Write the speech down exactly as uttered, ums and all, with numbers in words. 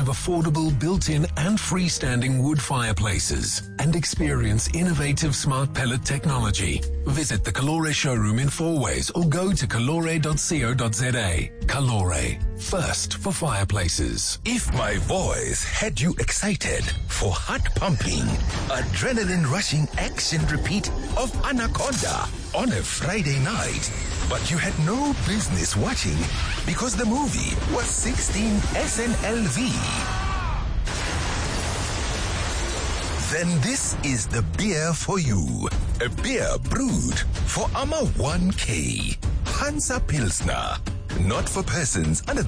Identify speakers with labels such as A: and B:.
A: affordable built-in and freestanding wood fireplaces and experience innovative smart pellet technology. Visit the Calore showroom in Fourways or go to calore dot co dot za. Calore, first for fireplaces.
B: If my voice had you excited for heart-pumping, adrenaline-rushing action repeat of Anaconda on a Friday night, but you had no business watching because the movie was sixteen S N L V, then this is the beer for you. A beer brewed for Ama one K. Hansa Pilsner. Not for persons under the